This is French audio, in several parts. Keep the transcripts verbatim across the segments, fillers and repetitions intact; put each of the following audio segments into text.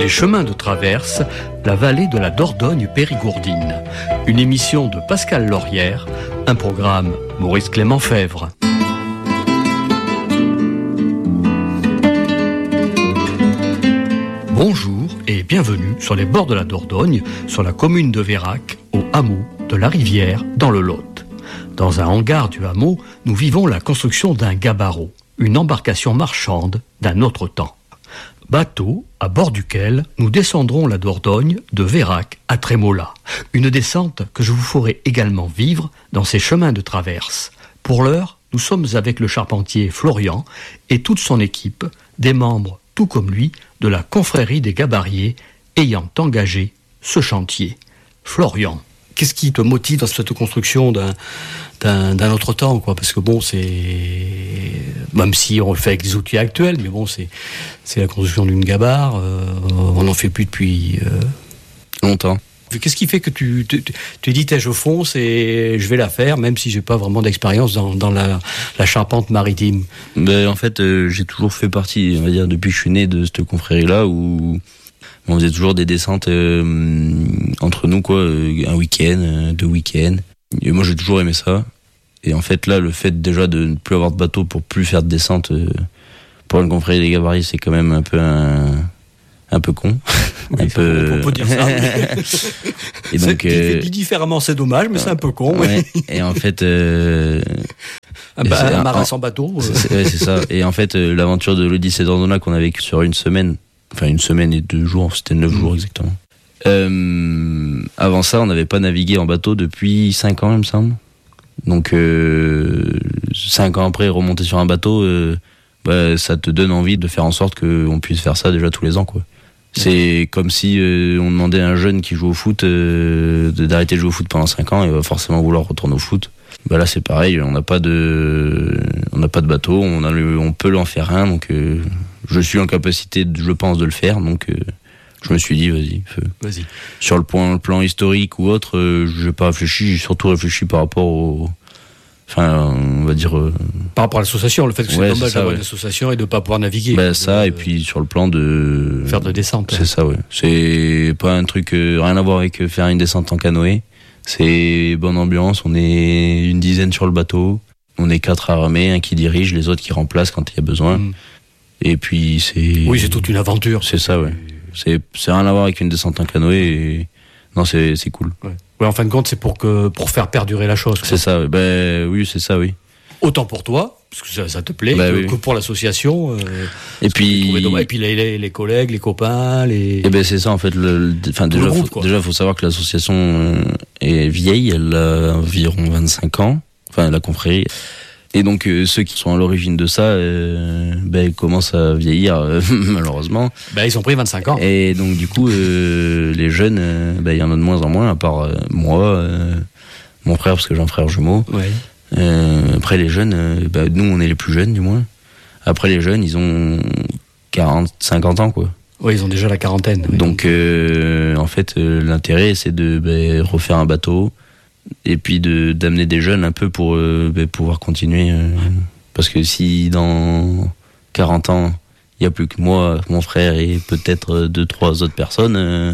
Les chemins de traverse, la vallée de la Dordogne périgourdine. Une émission de Pascal Laurière, un programme Maurice Clément Fèvre. Bonjour et bienvenue sur les bords de la Dordogne, sur la commune de Vérac, au hameau de la Rivière, dans le Lot. Dans un hangar du hameau, nous vivons la construction d'un gabarreau, une embarcation marchande d'un autre temps. Bateau à bord duquel nous descendrons la Dordogne de Vérac à Trémola. Une descente que je vous ferai également vivre dans ces chemins de traverse. Pour l'heure, nous sommes avec le charpentier Florian et toute son équipe, des membres, tout comme lui, de la confrérie des gabariers ayant engagé ce chantier. Florian, qu'est-ce qui te motive dans cette construction d'un, d'un, d'un autre temps, quoi ? Parce que bon, c'est... Même si on le fait avec des outils actuels, mais bon, c'est, c'est la construction d'une gabarre. Euh, on n'en fait plus depuis... Euh... longtemps. Qu'est-ce qui fait que tu tu, tu dis, je fonce et je vais la faire, même si j'ai pas vraiment d'expérience dans, dans la, la charpente maritime? Ben, en fait, euh, j'ai toujours fait partie, on va dire, depuis que je suis né de cette confrérie-là, où on faisait toujours des descentes euh, entre nous, quoi, un week-end, euh, deux week-ends. Et moi, j'ai toujours aimé ça. Et en fait, là, le fait déjà de ne plus avoir de bateau pour plus faire de descente euh, pour une confrérie des gabarits, c'est quand même un peu un, un peu con. Oui, un peu... on peut dire ça. Et donc, c'est, euh... dit différemment, c'est dommage, mais c'est un peu con. Ouais. Oui. Et en fait, euh... un, ba- un marin un... sans bateau. C'est, c'est, ouais, c'est ça. Et en fait, euh, l'aventure de l'Odyssée d'Ordona qu'on a vécue sur une semaine, enfin une semaine et deux jours, c'était neuf mmh. jours exactement. Euh... Avant ça, on n'avait pas navigué en bateau depuis cinq ans, il me semble. Donc, euh... cinq ans après, remonter sur un bateau, euh... bah, ça te donne envie de faire en sorte qu'on puisse faire ça déjà tous les ans, quoi. C'est comme si euh, on demandait à un jeune qui joue au foot euh, d'arrêter de jouer au foot pendant cinq ans et va forcément vouloir retourner au foot. Bah là c'est pareil, on n'a pas de on n'a pas de bateau, on a le, on peut l'en faire un, donc euh, je suis en capacité, de, je pense, de le faire, donc euh, je me suis dit vas-y, feu. Vas-y. Sur le point, le plan historique ou autre, euh, je n'ai pas réfléchi, j'ai surtout réfléchi par rapport au Enfin, on va dire... Euh... Par rapport à l'association, le fait que c'est ouais, dommage c'est ça, d'avoir ouais. une association et de ne pas pouvoir naviguer. Bah, de, ça, de, et puis sur le plan de... Faire de descente. C'est ouais. ça, ouais. C'est pas un truc... Euh, rien à voir avec euh, faire une descente en canoë. C'est bonne ambiance, on est une dizaine sur le bateau. On est quatre à ramer, un qui dirige, les autres qui remplacent quand il y a besoin. Mm. Et puis c'est... Oui, c'est toute une aventure. C'est ça, ouais. C'est, c'est rien à voir avec une descente en canoë et... Non, c'est, c'est cool. Ouais. Ouais, en fin de compte, c'est pour, que, pour faire perdurer la chose. Quoi. C'est ça, ouais. Ben, oui, c'est ça, oui. Autant pour toi, parce que ça, ça te plaît, bah, que, oui. que pour l'association. Euh, et puis, et puis les, les, les collègues, les copains, les. Et ben c'est ça en fait. Le, enfin déjà, groupe, faut, déjà, faut savoir que l'association euh, est vieille. Elle a environ vingt-cinq ans. Enfin, la confrérie. Et donc euh, ceux qui sont à l'origine de ça, euh, ben commencent à vieillir euh, malheureusement. Ben ils ont pris vingt-cinq ans. Et donc du coup, euh, les jeunes, euh, ben il y en a de moins en moins, à part euh, moi, euh, mon frère parce que j'ai un frère jumeau. Ouais. Euh, après les jeunes, euh, bah, nous on est les plus jeunes du moins. Après les jeunes, ils ont quarante, cinquante ans quoi. Oui, ils ont déjà la quarantaine. Oui. Donc euh, en fait, euh, l'intérêt c'est de bah, refaire un bateau et puis de d'amener des jeunes un peu pour euh, bah, pouvoir continuer. Euh, parce que si dans quarante ans, il y a plus que moi, mon frère et peut-être deux trois autres personnes. Euh,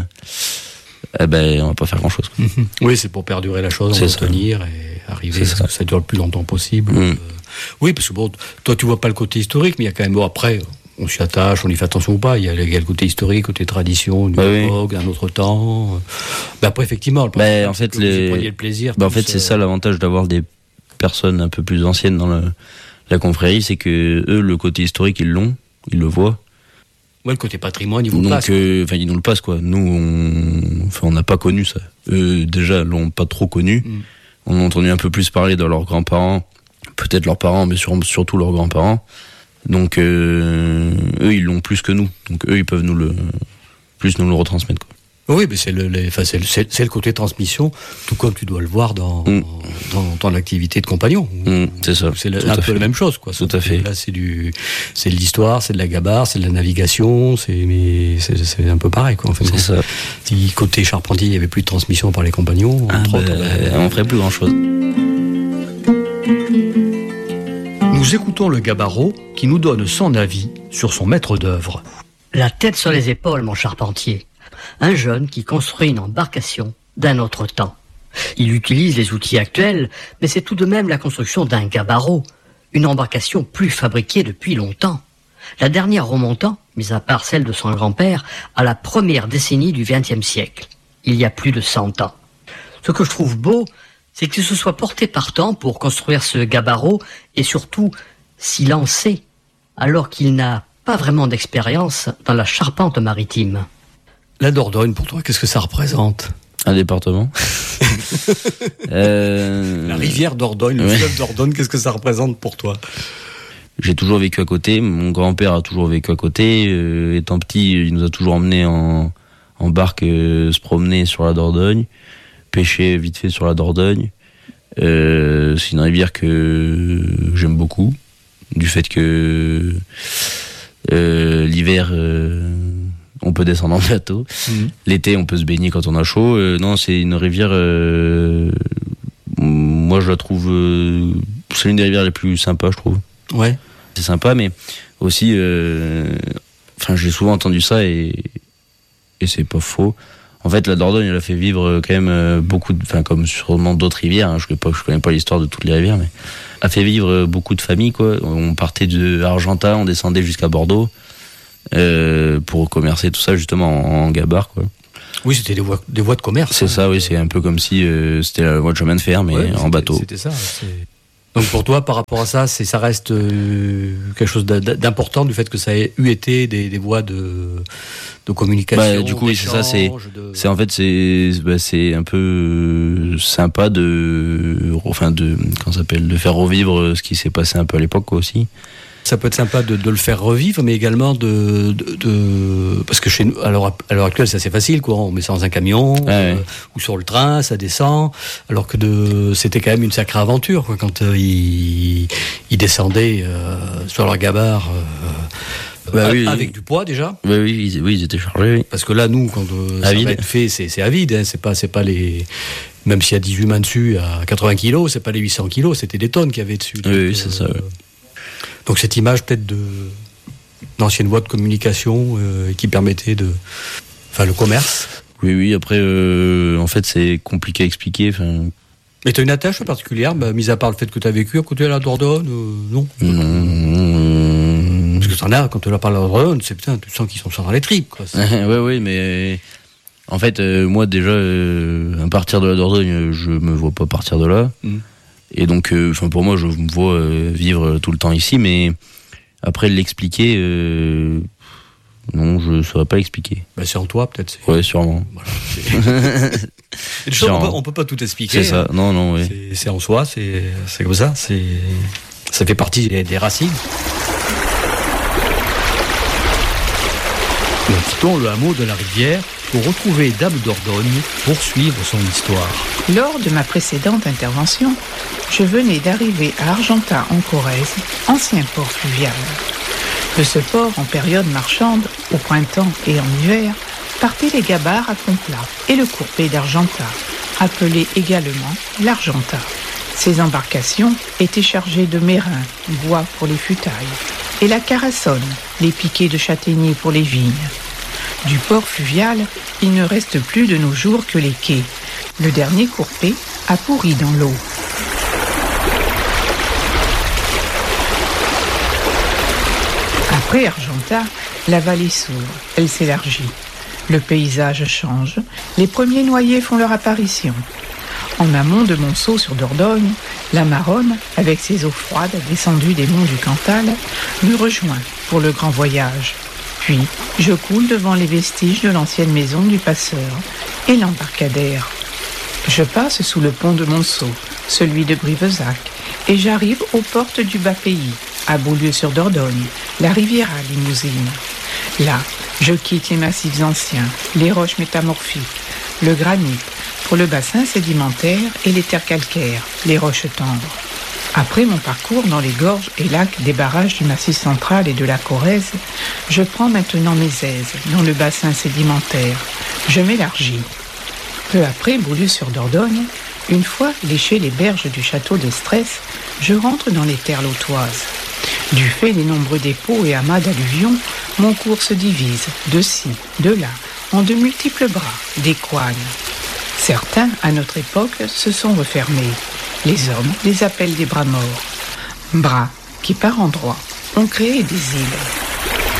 Eh ben, on va pas faire grand chose. Quoi. Mmh. Oui, c'est pour perdurer la chose, on va tenir et arriver à ce que ça dure le plus longtemps possible. Mmh. Euh, oui, parce que bon, toi tu vois pas le côté historique, mais il y a quand même, bon, après, on s'y attache, on y fait attention ou pas, il y a, il y a le côté historique, le côté tradition, une bah époque, oui. un autre temps. Ben après, effectivement, le bah, en fait, les... vous preniez le plaisir. Bah, en fait, c'est euh... ça l'avantage d'avoir des personnes un peu plus anciennes dans le... la confrérie, c'est que eux, le côté historique, ils l'ont, ils le voient. Ouais, le côté patrimoine, ils vous Donc, le passent. Euh, enfin, ils nous le passent, quoi. Nous, on, enfin, on n'a pas connu ça. Eux, déjà, l'ont pas trop connu. Mm. On a entendu un peu plus parler de leurs grands-parents, peut-être leurs parents, mais sur, surtout leurs grands-parents. Donc, euh, eux, ils l'ont plus que nous. Donc, eux, ils peuvent nous le, plus nous le retransmettre, quoi. Oui, mais c'est le, les, enfin, c'est, le, c'est, c'est le côté transmission, tout comme tu dois le voir dans, mm. dans, dans ton activité de compagnon. Mm, c'est ça. C'est le, un peu fait. La même chose, quoi. Tout à fait. Là, c'est du, c'est de l'histoire, c'est de la gabarre, c'est de la navigation, c'est, mais c'est, c'est un peu pareil, quoi. En fait, c'est ça. Si côté charpentier, il y avait plus de transmission par les compagnons, ah, entre bah, autres, bah, on ferait plus grand chose. Nous écoutons le gabarreau qui nous donne son avis sur son maître d'œuvre. La tête sur les épaules, mon charpentier. Un jeune qui construit une embarcation d'un autre temps. Il utilise les outils actuels, mais c'est tout de même la construction d'un gabarreau, une embarcation plus fabriquée depuis longtemps. La dernière remontant, mis à part celle de son grand-père, à la première décennie du vingtième siècle, il y a plus de cent ans. Ce que je trouve beau, c'est qu'il se soit porté partant pour construire ce gabarreau et surtout s'y lancer, alors qu'il n'a pas vraiment d'expérience dans la charpente maritime. La Dordogne, pour toi, qu'est-ce que ça représente ? Un département. euh... La rivière Dordogne, le ouais. fleuve Dordogne, qu'est-ce que ça représente pour toi ? J'ai toujours vécu à côté, mon grand-père a toujours vécu à côté. Euh, étant petit, il nous a toujours emmenés en, en barque euh, se promener sur la Dordogne, pêcher vite fait sur la Dordogne. Euh, c'est une rivière que j'aime beaucoup, du fait que euh, l'hiver, euh, on peut descendre en bateau. Mmh. L'été, on peut se baigner quand on a chaud. Euh, non, c'est une rivière... Euh, moi, je la trouve... Euh, c'est l'une des rivières les plus sympas, je trouve. Ouais. C'est sympa, mais aussi... Euh, enfin, j'ai souvent entendu ça et, et c'est pas faux. En fait, la Dordogne, elle a fait vivre quand même beaucoup... Enfin, comme sûrement d'autres rivières. Hein, je connais pas, je connais pas l'histoire de toutes les rivières, mais... a fait vivre beaucoup de familles, quoi. On partait de Argentat, on descendait jusqu'à Bordeaux. Euh, pour commercer tout ça justement en, en gabar, quoi. Oui, c'était des voies, des voies de commerce. C'est hein, ça, oui, c'est un peu comme si euh, c'était la voie de chemin de fer, mais ouais, en bateau. C'était ça. C'est... Donc pour toi, par rapport à ça, c'est, ça reste euh, quelque chose d'important du fait que ça ait eu été des, des voies de, de communication. Bah, du coup, oui, c'est ça. C'est, de... c'est en fait, c'est, bah, c'est un peu sympa de, enfin de, comment ça s'appelle, de faire revivre ce qui s'est passé un peu à l'époque, quoi, aussi. Ça peut être sympa de, de le faire revivre, mais également de, de, de... parce que chez nous, à l'heure, à l'heure actuelle, c'est assez facile, quoi. On met ça dans un camion ah, euh, ouais. ou sur le train, ça descend. Alors que de, c'était quand même une sacrée aventure, quoi, quand euh, ils, ils descendaient euh, sur leur gabar. Euh, bah, à, oui, avec oui. du poids déjà. Bah, oui, ils, oui, ils étaient chargés. Oui. Parce que là, nous, quand euh, ça va être fait, c'est, c'est à vide. Hein, c'est pas, c'est pas les. Même s'il y a dix-huit mains dessus, à quatre-vingts kilos, c'est pas les huit cents kilos, c'était des tonnes qu'il y avait dessus. Oui, donc, oui, c'est euh, ça. Ouais. Donc cette image peut-être de d'ancienne voie de communication euh, qui permettait de, enfin le commerce. Oui, oui. Après, euh, en fait, c'est compliqué à expliquer. Enfin. Mais t'as une attache particulière, bah, mis à part le fait que t'as vécu à côté de la Dordogne, euh, non Non. Parce que t'en as quand tu leur parles de la Dordogne, c'est putain, tu sens qu'ils sont sans dans les tripes, quoi. Oui, oui, mais en fait, euh, moi déjà, euh, à partir de la Dordogne, je me vois pas partir de là. Mm. Et donc, euh, pour moi, je me vois euh, vivre tout le temps ici, mais après l'expliquer, euh, non, je saurais pas l'expliquer. Bah, c'est en toi, peut-être. C'est... Ouais, sûrement. Voilà, c'est... choses, on, peut, on peut pas tout expliquer. C'est ça, hein. non, non, oui. C'est, c'est en soi, c'est, c'est comme ça, c'est, ça fait partie des, des racines. Nous quittons le hameau de la Rivière pour retrouver Dame Dordogne pour suivre son histoire. Lors de ma précédente intervention, je venais d'arriver à Argentat en Corrèze, ancien port fluvial. De ce port, en période marchande, au printemps et en hiver, partaient les gabars à fond plat et le courpé d'Argentat, appelé également l'Argentat. Ces embarcations étaient chargées de mérins, bois pour les futailles, et la carassonne, les piquets de châtaigniers pour les vignes. Du port fluvial, il ne reste plus de nos jours que les quais. Le dernier courpé a pourri dans l'eau. Après Argentat, la vallée s'ouvre, elle s'élargit. Le paysage change, les premiers noyers font leur apparition. En amont de Monceau sur Dordogne, la Maronne, avec ses eaux froides descendues des monts du Cantal, nous rejoint pour le grand voyage. Puis, je coule devant les vestiges de l'ancienne maison du passeur et l'embarcadère. Je passe sous le pont de Monceau, celui de Brivezac, et j'arrive aux portes du Bas-Pays, à Beaulieu-sur-Dordogne, la Riviera Limousine. Là, je quitte les massifs anciens, les roches métamorphiques, le granit, pour le bassin sédimentaire et les terres calcaires, les roches tendres. Après mon parcours dans les gorges et lacs des barrages du Massif central et de la Corrèze, je prends maintenant mes aises dans le bassin sédimentaire. Je m'élargis. Peu après Beaulieu-sur-Dordogne, une fois léché les berges du château d'Estrès, je rentre dans les terres lautoises. Du fait des nombreux dépôts et amas d'alluvions, mon cours se divise de-ci, de-là, en de multiples bras, des couanes. Certains, à notre époque, se sont refermés. Les hommes les appellent des bras morts. Bras qui, par endroits, ont créé des îles.